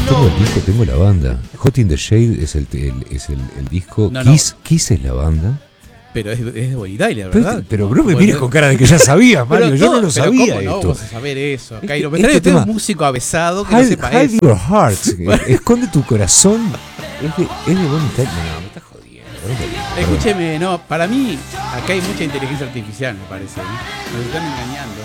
tengo el disco, tengo la banda. Hot in the Shade es el disco. No, Kiss es la banda. Pero es de Bonnie Tyler, ¿verdad? Pero no me mires con cara de que ya sabías, Mario. Yo no lo sabía ¿cómo no esto. vamos a saber eso? Cairo, me este trae usted tema, un músico avesado que no sepa Hide eso. Your Heart. Esconde tu corazón. Es de Bonnie Tyler. No, me estás jodiendo. Escúcheme, no, para mí acá hay mucha inteligencia artificial, me parece. Nos están engañando.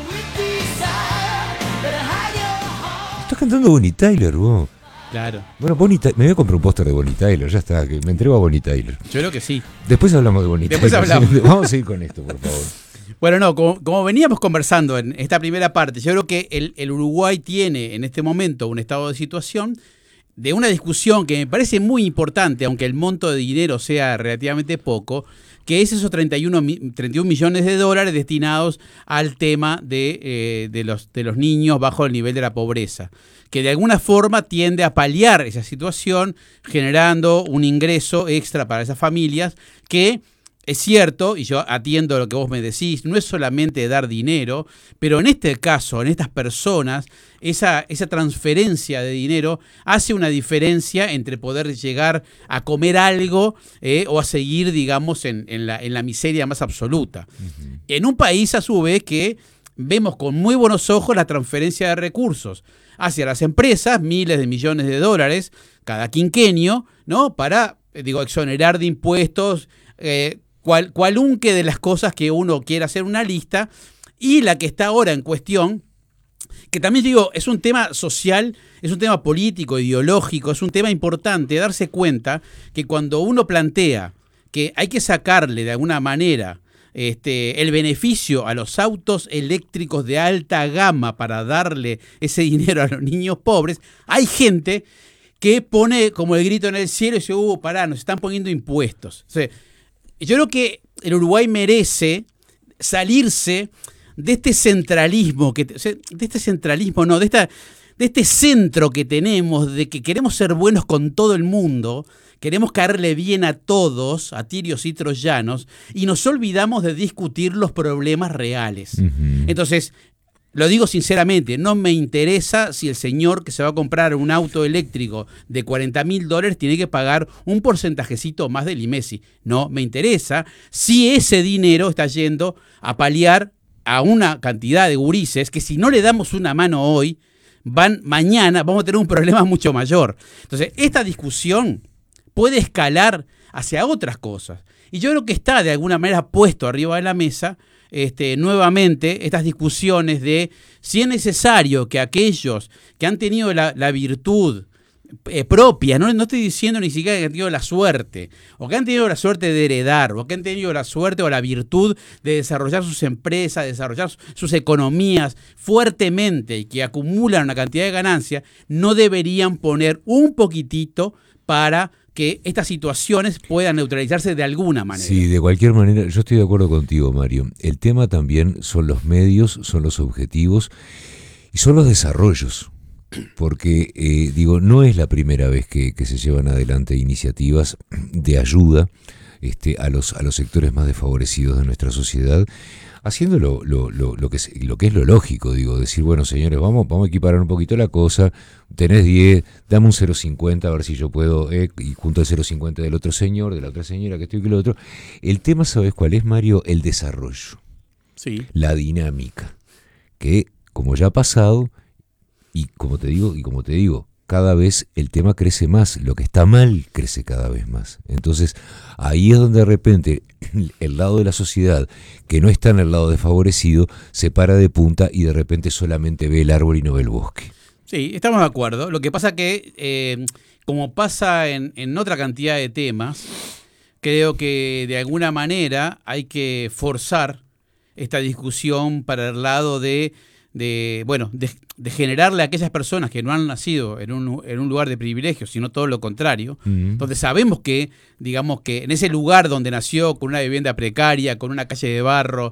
Estás cantando Bonnie Tyler, vos. Claro. Bueno, me voy a comprar un póster de Bonnie Tyler, ya está, que me entrego a Bonnie Tyler. Yo creo que sí. Después hablamos de Bonnie Después Tyler. hablamos. Vamos a seguir con esto, por favor. Bueno, no, como veníamos conversando en esta primera parte, yo creo que el Uruguay tiene en este momento un estado de situación de una discusión que me parece muy importante, aunque el monto de dinero sea relativamente poco, que es esos 31 millones de dólares destinados al tema de los niños bajo el nivel de la pobreza, que de alguna forma tiende a paliar esa situación, generando un ingreso extra para esas familias que... Es cierto, y yo atiendo a lo que vos me decís, no es solamente dar dinero, pero en este caso, en estas personas, esa transferencia de dinero hace una diferencia entre poder llegar a comer algo o a seguir, digamos, en la miseria más absoluta. Uh-huh. En un país, a su vez, que vemos con muy buenos ojos la transferencia de recursos hacia las empresas, miles de millones de dólares cada quinquenio, ¿no? Para, exonerar de impuestos, cualunque de las cosas que uno quiera hacer una lista, y la que está ahora en cuestión, que también es un tema social, es un tema político, ideológico, es un tema importante darse cuenta que cuando uno plantea que hay que sacarle de alguna manera el beneficio a los autos eléctricos de alta gama para darle ese dinero a los niños pobres, hay gente que pone como el grito en el cielo y dice, pará, nos están poniendo impuestos. O sea, yo creo que el Uruguay merece salirse de este centralismo, de este centro que tenemos, de que queremos ser buenos con todo el mundo, queremos caerle bien a todos, a tirios y troyanos, y nos olvidamos de discutir los problemas reales. Uh-huh. Entonces, lo digo sinceramente, no me interesa si el señor que se va a comprar un auto eléctrico de $40.000 tiene que pagar un porcentajecito más del IMESI. No me interesa si ese dinero está yendo a paliar a una cantidad de gurises que si no le damos una mano hoy, mañana vamos a tener un problema mucho mayor. Entonces, esta discusión puede escalar hacia otras cosas. Y yo creo que está de alguna manera puesto arriba de la mesa nuevamente estas discusiones de si es necesario que aquellos que han tenido la virtud propia, no estoy diciendo ni siquiera que han tenido la suerte, o que han tenido la suerte de heredar, o que han tenido la suerte o la virtud de desarrollar sus empresas, de desarrollar sus economías fuertemente y que acumulan una cantidad de ganancias, no deberían poner un poquitito para que estas situaciones puedan neutralizarse de alguna manera. Sí, de cualquier manera, yo estoy de acuerdo contigo, Mario. El tema también son los medios, son los objetivos y son los desarrollos. Porque, no es la primera vez que se llevan adelante iniciativas de ayuda a los sectores más desfavorecidos de nuestra sociedad, haciendo lo que es lo lógico, decir, bueno, señores, vamos a equiparar un poquito la cosa, tenés 10, dame un 0,50 a ver si yo puedo, y junto al 0,50 del otro señor, de la otra señora, que estoy que lo otro. El tema, ¿sabes cuál es, Mario? El desarrollo, sí, la dinámica, que como ya ha pasado, y como te digo, cada vez el tema crece más, lo que está mal crece cada vez más. Entonces, ahí es donde de repente el lado de la sociedad, que no está en el lado desfavorecido, se para de punta y de repente solamente ve el árbol y no ve el bosque. Sí, estamos de acuerdo. Lo que pasa que, como pasa en otra cantidad de temas, creo que de alguna manera hay que forzar esta discusión para el lado de generarle a aquellas personas que no han nacido en un lugar de privilegio, sino todo lo contrario, donde sabemos que, que en ese lugar donde nació, con una vivienda precaria, con una calle de barro,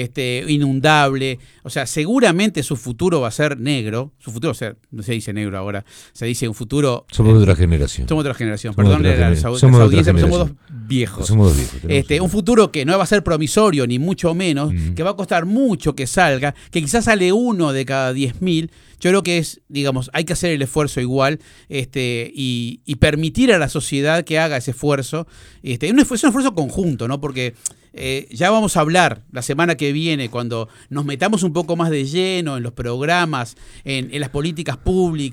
inundable, o sea, seguramente su futuro va a ser negro, no se dice negro ahora, se dice un futuro... Somos de otra generación. Somos de otra generación, somos somos dos viejos. Somos dos viejos. Un futuro que no va a ser promisorio, ni mucho menos, que va a costar mucho que salga, que quizás sale uno de cada 10.000, Yo creo que digamos, hay que hacer el esfuerzo igual, y permitir a la sociedad que haga ese esfuerzo. Es un esfuerzo conjunto, ¿no? Porque ya vamos a hablar la semana que viene, cuando nos metamos un poco más de lleno en los programas, en las políticas públicas,